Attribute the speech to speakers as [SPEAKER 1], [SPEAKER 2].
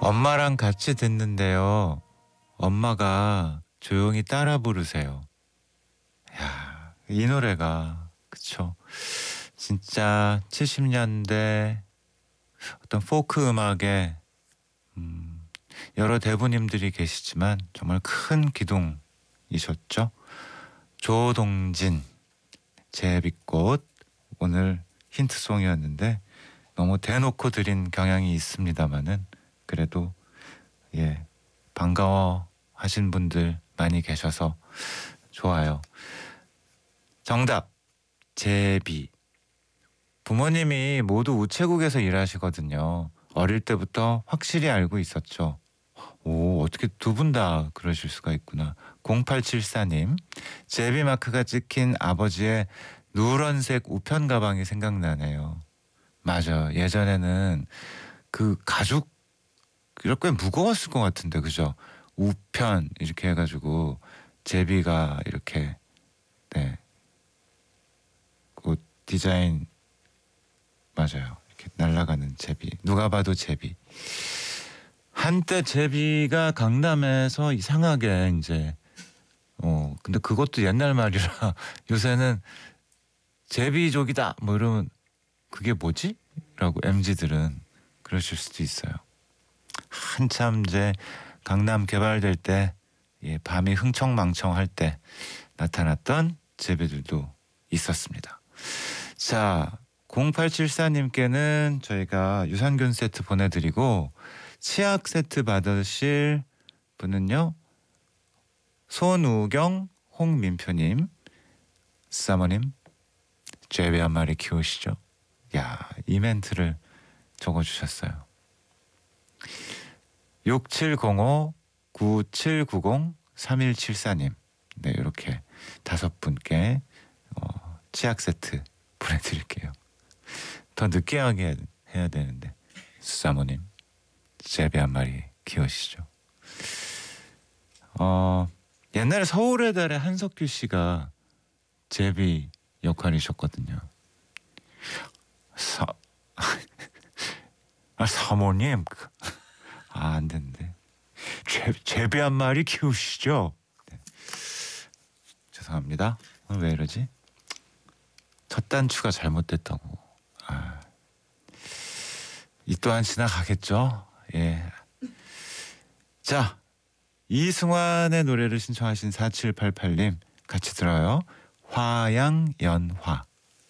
[SPEAKER 1] 엄마랑 같이 듣는데요. 엄마가 조용히 따라 부르세요. 야, 이 노래가 그쵸? 진짜 70년대 어떤 포크 음악에 여러 대부님들이 계시지만 정말 큰 기둥이셨죠. 조동진, 제비꽃 오늘 힌트송이었는데 너무 대놓고 드린 경향이 있습니다마는 그래도 예 반가워하신 분들 많이 계셔서 좋아요. 정답 제비. 부모님이 모두 우체국에서 일하시거든요. 어릴 때부터 확실히 알고 있었죠. 오, 어떻게 두 분 다 그러실 수가 있구나. 0874님, 제비 마크가 찍힌 아버지의 누런색 우편 가방이 생각나네요. 맞아. 예전에는 그 가죽 이렇게 무거웠을 것 같은데 그죠? 우편 이렇게 해가지고 제비가 이렇게 네, 그 디자인 맞아요. 이렇게 날아가는 제비. 누가 봐도 제비. 한때 제비가 강남에서 이상하게 이제 근데 그것도 옛날 말이라 요새는 제비족이다 뭐 이러면 그게 뭐지? 라고 MZ들은 그러실 수도 있어요. 한참 이제 강남 개발될 때 밤이 흥청망청할 때 나타났던 제비들도 있었습니다. 자, 0874님께는 저희가 유산균 세트 보내드리고 치약 세트 받으실 분은요. 손우경, 홍민표님, 사모님, 제비 한 마리 키우시죠? 야, 이 멘트를 적어주셨어요. 6705-9790-3174님. 네, 이렇게 5분께 치약 세트 보내드릴게요. 더 느끼하게 해야 되는데 사모님, 제비 한 마리 키우시죠. 옛날에 서울의 달에 한석규 씨가 제비 역할이셨거든요. 사모님, 안 되는데. 제비 한 마리 키우시죠? 네. 죄송합니다. 왜 이러지? 첫 단추가 잘못됐다고. 이 또한 지나가겠죠? 예. 자, 이승환의 노래를 신청하신 4788님 같이 들어요. 화양연화.